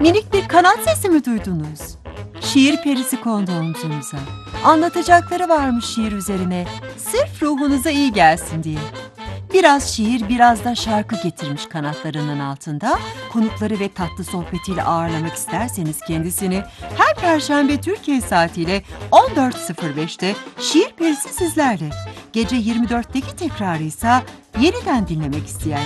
Minik bir kanat sesi mi duydunuz? Şiir perisi kondu omzunuza. Anlatacakları varmış şiir üzerine, sırf ruhunuza iyi gelsin diye. Biraz şiir, biraz da şarkı getirmiş kanatlarının altında. Konukları ve tatlı sohbetiyle ağırlamak isterseniz kendisini her Perşembe Türkiye saatiyle 14.05'te Şiir Perisi sizlerle. Gece 24'teki tekrarı ise yeniden dinlemek isteyen